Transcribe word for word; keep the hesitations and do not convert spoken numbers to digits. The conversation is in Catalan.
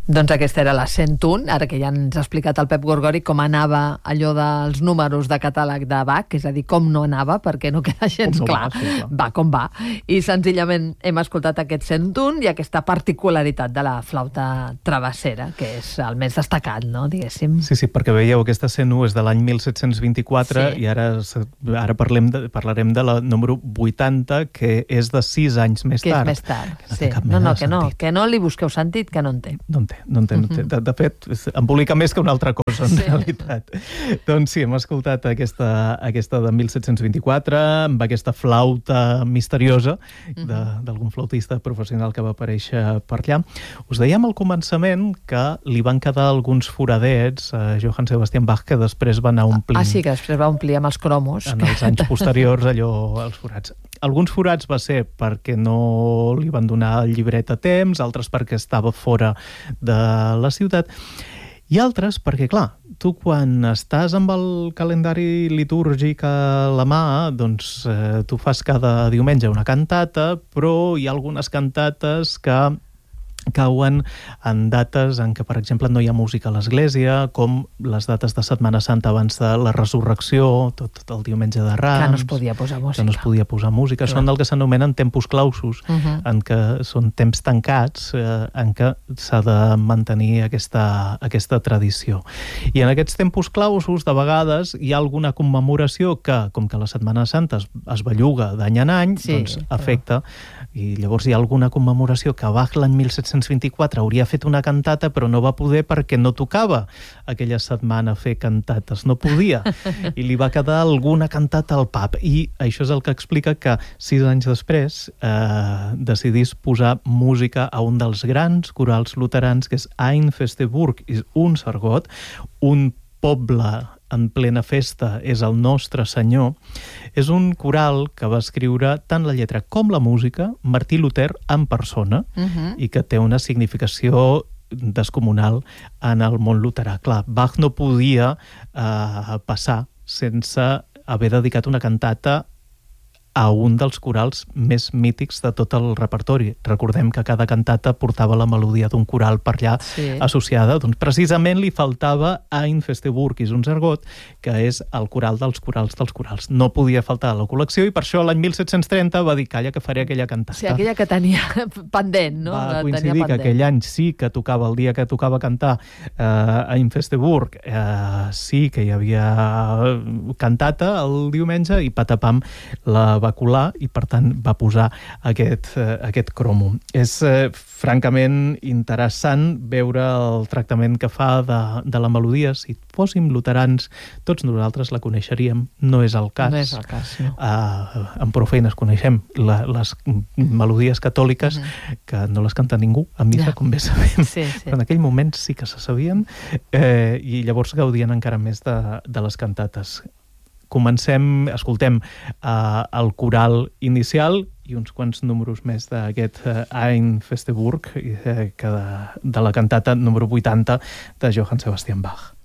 Doncs aquesta era la cent u, ara que ja ens ha explicat el Pep Gorgori com anava allò dels números de catàleg de Bach, és a dir, com no anava, perquè no queda gens no clar. Va, sí, clar. Va com va. I senzillament hem escoltat aquest cent u i aquesta particularitat de la flauta travessera, que és el més destacat, no?, diguéssim. Sí, sí, perquè veieu, aquesta cent u és de l'any mil set-cents vint-i-quatre Sí. i ara, ara parlem de, parlarem de la número vuitanta, que és de sis anys més que tard. és més tard. Que no sí. té cap No, mena no, de que no, sentit. que no li busqueu sentit, que no en té. No en té, no en té. No en té. De, de fet, embolica més que una altra cosa, en Sí. realitat. Doncs sí, hem escoltat aquesta, aquesta de mil set-cents vint-i-quatre, amb aquesta flauta misteriosa de- d'algun flautista professional que va aparèixer per allà. Us dèiem al començament que li van quedar alguns foradets a Johann Sebastian Bach que després va anar omplint. Ah, sí, que després va omplir amb els cromos. En els anys posteriors, allò, els forats. Alguns forats va ser perquè no li van donar el llibret a temps, altres perquè estava fora de la ciutat, i altres perquè, clar, tu quan estàs amb el calendari litúrgic a la mà, doncs eh, tu fas cada diumenge una cantata, però hi ha algunes cantates que cauen en dates en què, per exemple, no hi ha música a l'església, com les dates de Setmana Santa abans de la resurrecció, tot, tot el diumenge de Rams... Que no es podia posar música. Que no es podia posar música. Clar. Són el que s'anomenen tempus clausus, Uh -huh. en què són temps tancats, eh, en què s'ha de mantenir aquesta, aquesta tradició. I en aquests tempus clausus, de vegades, hi ha alguna commemoració que, com que la Setmana Santa es, es belluga d'any en any, Sí, doncs però- afecta, i llavors hi ha alguna commemoració que Bach l'any mil set-cents vint-i-quatre hauria fet una cantata, però no va poder perquè no tocava aquella setmana fer cantates, no podia, i li va quedar alguna cantata al pub, i això és el que explica que sis anys després eh, decidís posar música a un dels grans corals luterans, que és Ein-Festeburg, és un sargot, un poble en plena festa, és el Nostre Senyor. És un coral que va escriure tant la lletra com la música Martí Luter en persona, Uh -huh. i que té una significació descomunal en el món luterà. Clar, Bach no podia eh, passar sense haver dedicat una cantata a un dels corals més mítics de tot el repertori. Recordem que cada cantata portava la melodia d'un coral per allà Sí. associada. Doncs precisament li faltava Ein-Festeburg, és un sargot, que és el coral dels corals dels corals. No podia faltar a la col·lecció i per això l'any mil set-cents trenta va dir, calla, que faré aquella cantata. Sí, aquella que tenia pendent, no? Va La coincidir tenia que pendent. aquell any sí que tocava, el dia que tocava cantar eh, a Infesteburg, eh, sí que hi havia cantata el diumenge, i patapam la va colar, i per tant va posar aquest, eh, aquest cromo. És eh, francament interessant veure el tractament que fa de, de la melodia. Si fóssim luterans, tots nosaltres la coneixeríem. No és el cas. No és el cas, no. Uh, en prou feines coneixem la, les melodies catòliques, uh -huh. que no les canta ningú a missa, Ja. com bé sabem. Sí, sí. Però en aquell moment sí que se sabien, eh, i llavors gaudien encara més de, de les cantates. Comencem, escoltem uh, el coral inicial i uns quants números més d'aquest uh, Ein-Festeburg, eh, que de, de la cantata número vuitanta de Johann Sebastian Bach.